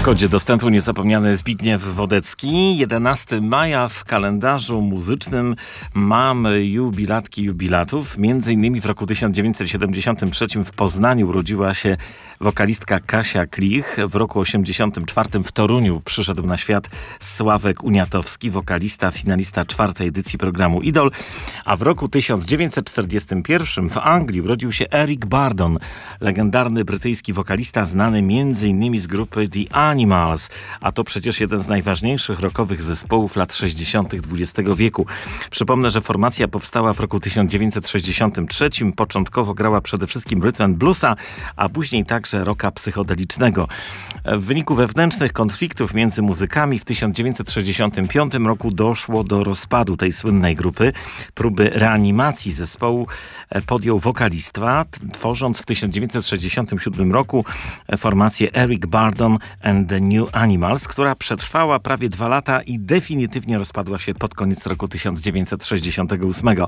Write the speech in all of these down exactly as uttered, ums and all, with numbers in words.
kodzie dostępu niezapomniany Zbigniew Wodecki. jedenastego maja w kalendarzu muzycznym mamy jubilatki jubilatów. Między innymi w roku tysiąc dziewięćset siedemdziesiątym trzecim w Poznaniu urodziła się wokalistka Kasia Klich. W roku osiemdziesiątym czwartym w Toruniu przyszedł na świat Sławek Uniatowski, wokalista, finalista czwartej edycji programu Idol. A w roku tysiąc dziewięćset czterdziestym pierwszym w Anglii urodził się Eric Burdon, legendarny brytyjski wokalista znany między innymi z grupy The Animals, a to przecież jeden z najważniejszych rockowych zespołów lat sześćdziesiątych dwudziestego wieku. Przypomnę, że formacja powstała w roku tysiąc dziewięćset sześćdziesiątym trzecim. Początkowo grała przede wszystkim rhythm and bluesa, a później także rocka psychodelicznego. W wyniku wewnętrznych konfliktów między muzykami w tysiąc dziewięćset sześćdziesiątym piątym roku doszło do rozpadu tej słynnej grupy. Próby reanimacji zespołu podjął wokalista, tworząc w tysiąc dziewięćset sześćdziesiątym siódmym roku formację Eric Burdon and the New Animals, która przetrwała prawie dwa lata i definitywnie rozpadła się pod koniec roku tysiąc dziewięćset sześćdziesiątego ósmego.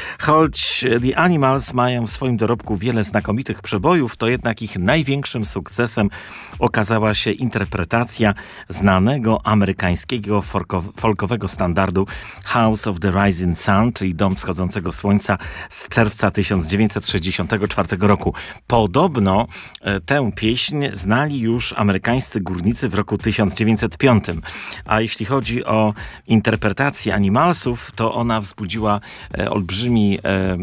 Choć The Animals mają w swoim dorobku wiele znakomitych przebojów, to jednak ich największym sukcesem okazała się interpretacja znanego amerykańskiego folkowego standardu House of the Rising Sun, czyli Dom Wschodzącego Słońca z czerwca tysiąc dziewięćset sześćdziesiątego czwartego roku. Podobno e, tę pieśń znali już amerykańscy górnicy w roku tysiąc dziewięćset piątym. A jeśli chodzi o interpretację Animalsów, to ona wzbudziła e, olbrzymi, e,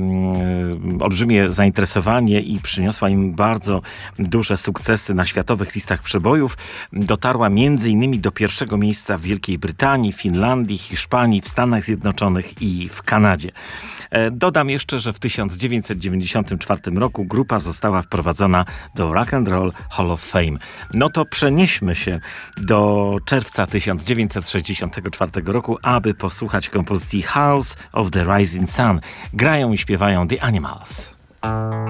olbrzymie zainteresowanie i przyniosła im bardzo duże sukcesy na światowych listach przebojów. Dotarła między innymi do pierwszego miejsca w Wielkiej Brytanii, Finlandii, Hiszpanii, w Stanach Zjednoczonych i w Kanadzie. Dodam jeszcze, że w tysiąc dziewięćset dziewięćdziesiątym czwartym roku grupa została wprowadzona do Rock and Roll Hall of Fame. No to przenieśmy się do czerwca tysiąc dziewięćset sześćdziesiątego czwartego roku, aby posłuchać kompozycji House of the Rising Sun. Grają i śpiewają The Animals.